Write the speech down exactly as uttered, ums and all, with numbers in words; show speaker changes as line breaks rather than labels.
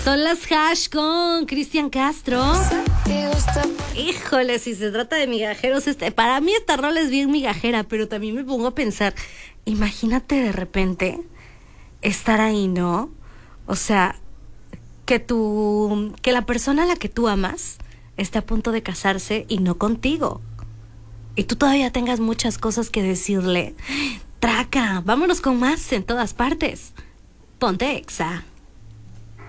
Son las Hash con Cristian Castro. Híjole, si se trata de migajeros, este, para mí esta rola es bien migajera, pero también me pongo a pensar, imagínate de repente estar ahí, ¿no? O sea, que tú, que la persona a la que tú amas esté a punto de casarse y no contigo. Y tú todavía tengas muchas cosas que decirle. Traca, vámonos con más en todas partes. Ponte Exa.